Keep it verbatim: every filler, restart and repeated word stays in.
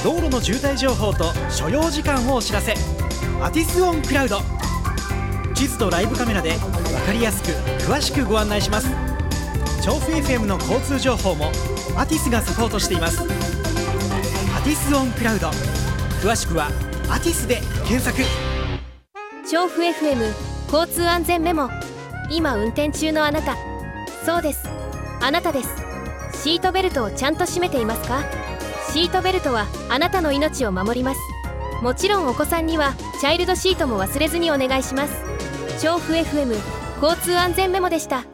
道路の渋滞情報と所要時間をお知らせ。アティスオンクラウド。地図とライブカメラで分かりやすく詳しくご案内します。調布 エフエム の交通情報もアティスがサポートしています。アティスオンクラウド、詳しくはアティスで検索。 調布 エフエム 交通安全メモ。今運転中のあなた、そうです、あなたです。シートベルトをちゃんと締めていますか？シートベルトはあなたの命を守ります。もちろんお子さんにはチャイルドシートも忘れずにお願いします。調布 エフエム 交通安全メモでした。